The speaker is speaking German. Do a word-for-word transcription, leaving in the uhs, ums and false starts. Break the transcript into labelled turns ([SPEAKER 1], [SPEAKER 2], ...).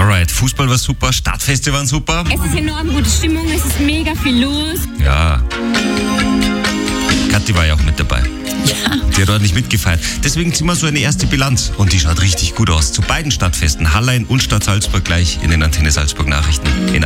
[SPEAKER 1] Alright, Fußball war super, Stadtfeste waren super.
[SPEAKER 2] Es ist enorm gute Stimmung, es ist mega viel los.
[SPEAKER 1] Ja. Kathi war ja auch mit dabei.
[SPEAKER 2] Ja.
[SPEAKER 1] Die hat ordentlich mitgefeiert. Deswegen ziehen wir so eine erste Bilanz. Und die schaut richtig gut aus. Zu beiden Stadtfesten, Hallein und Stadt Salzburg, gleich in den Antenne Salzburg Nachrichten. In